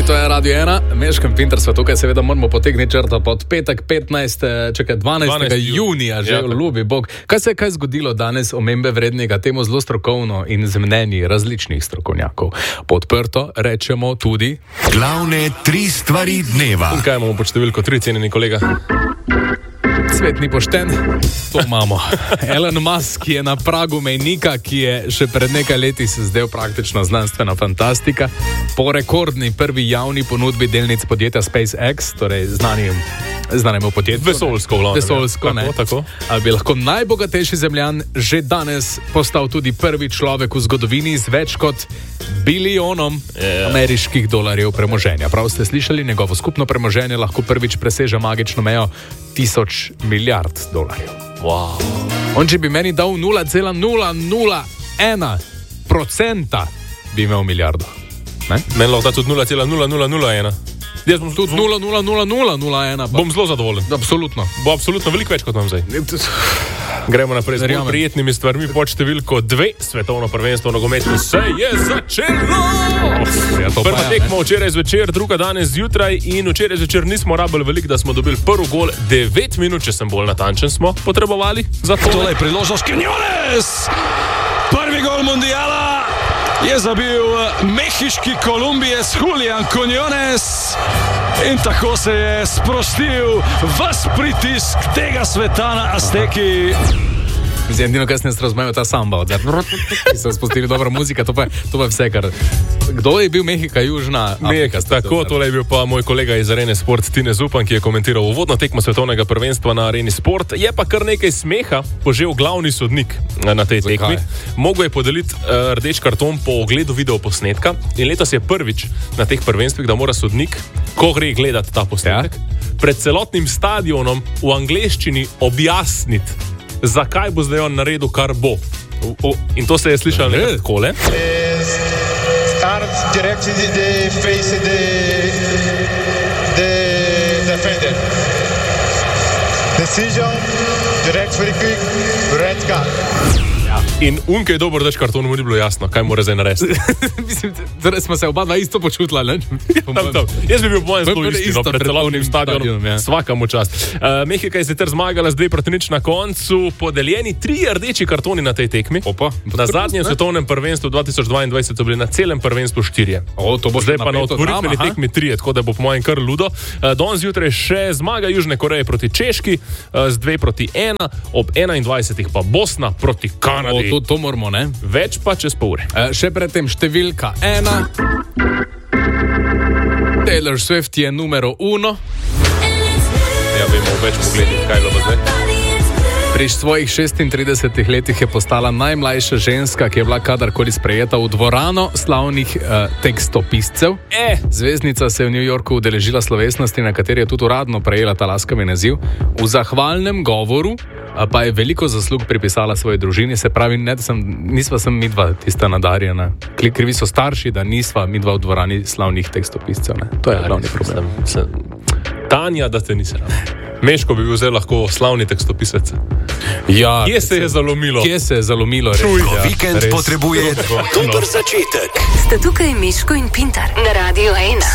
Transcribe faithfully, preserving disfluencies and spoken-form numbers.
To je Radio ena, Meško in Pintar sva tukaj, seveda moramo potegniti črto pod petek petnajstega, čekaj, dvanajstega junija, že ja, ljubi Bog. Kaj se je kaj zgodilo danes omembe vrednega, temu zelo strokovno in z mnenji različnih strokovnjakov? Podprto rečemo tudi glavne tri stvari dneva. In kaj imamo pod številko tri, cenjeni kolega? Svet ni pošten, to imamo. Elon Musk je na pragu mejnika, ki je še pred nekaj leti se zdel praktično znanstvena fantastika. Po rekordni prvi javni ponudbi delnic podjetja SpaceX, torej znanim, znanemu podjetju. Vesoljsko vlado. Vesoljsko, ne. Tako, tako. Ali bi lahko najbogatejši zemljan že danes postal tudi prvi človek v zgodovini z več kot bilijonom yeah. ameriških dolarjev premoženja. Prav ste slišali, njegovo skupno premoženje lahko prvič preseže magično mejo tisoč milijard dolarjev. Wow. On, če bi meni dal nula cela nula nula ena procenta, bi imel milijardo. Ne? Meni lahko da tudi nula cela nula nula nula ena. Jaz bom tudi nula cela nula nula nula nula ena. Bom zelo zadovoljen. Absolutno. Bo absolutno veliko več kot imam zdaj. Gremo naprej z bolj prijetnimi stvarmi. Pod številko dve, svetovno prvenstvo v nogometu se je začelo! Ja, Prva ja, tekma včeraj zvečer, druga danes zjutraj in včeraj zvečer nismo rabili veliko, da smo dobili prvi gol. devet minut, če sem bolj natančen, smo potrebovali za to. Tole je priložnost Quiñones! Prvi gol mundiala je zabil mehiški Kolumbijec Julián Quiñones in tako se je sprostil ves pritisk tega sveta na Azteki. Zdaj, edino, kaj sem jaz razumel, ta samba, da so spustili dobra muzika, to pa, to pa vse, kar... Kdo je bil Mehika, Južna Amerika? Tako, tole je bil pa moj kolega iz Arene Sport, Tine Zupan, ki je komentiral uvodno tekmo svetovnega prvenstva na Areni Sport. Je pa kar nekaj smeha požel glavni sodnik na tej tekmi. Mogel je podeliti uh, rdeč karton po ogledu videoposnetka in letos je prvič na teh prvenstvih, da mora sodnik, ko gre gledati ta posnetek, ja? pred celotnim stadionom v angleščini objasniti, zakaj bo zdaj on naredil, kar bo. O, o, in to se je slišalo nekaj takole. Start directly the face the the defender. Decision, direct very quick, red card. In unke je dober rdeč karton, mu ni bilo jasno, kaj mora zdaj narediti. Mislim, torej smo se oba dva isto počutila, ne? tam, tam. Jaz bi bil po mojem zelo istino, pred celotnim stadionom, ja. Svaka mu čast. Uh, Mehika je sicer zmagala z dve proti nič na koncu, podeljeni trije rdeči kartoni na tej tekmi. Opa, na zadnjem ne? svetovnem prvenstvu dva tisoč dvaindvajset so bili na celem prvenstvu štirje. O, to bo zdaj pa na otvoritveni tekmi trije, tako da bo po mojem kar ludo. Uh, Danes zjutraj še zmaga Južne Koreje proti Češki, uh, z dve proti ena, ob enaindvajsetih pa Bosna proti Kanadi. To, to moramo, ne? Več pa čez pol ure. E, še predtem številka ena. Taylor Swift je numero uno. Ja, vemo, več pogledih, kaj je bilo zdaj. Pri svojih šestintridesetih letih je postala najmlajša ženska, ki je bila kadarkoli sprejeta v dvorano slavnih uh, tekstopiscev. E. Zvezdnica se je v New Yorku udeležila slovesnosti, na kateri je tudi uradno prejela ta laskavi naziv. V zahvalnem govoru pa je veliko zaslug pripisala svoji družini, se pravi, ne, da sem, nisva sem midva tista nadarjena. Krivi so starši, da nisva midva v dvorani slavnih tekstopiscev. Ne? To je glavni problem. Sem, sem. Tanja, da te nisi rada. Meško bi bil zdaj lahko slavni tekstopisec. Ja, kje se je zalomilo? Kje se je zalomilo? Čuj, ja, vikend res potrebuje dober začetek. Ste tukaj Meško in Pintar na Radio ena.